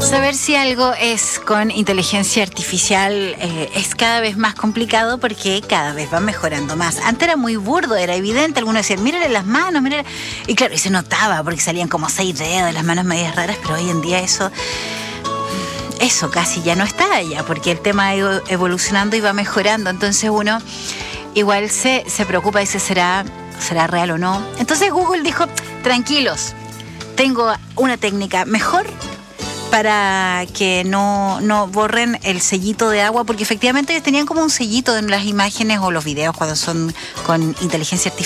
Saber si algo es con inteligencia artificial es cada vez más complicado porque cada vez va mejorando más. Antes era muy burdo, era evidente. Algunos decían, mírale las manos, mírale. Y claro, y se notaba porque salían como 6 dedos de las manos medias raras, pero hoy en día eso casi ya no está allá porque el tema ha ido evolucionando y va mejorando. Entonces uno igual se preocupa y dice, ¿será real o no? Entonces Google dijo, tranquilos, tengo una técnica mejor para que no borren el sellito de agua, porque efectivamente ellos tenían como un sellito en las imágenes o los videos cuando son con inteligencia artificial.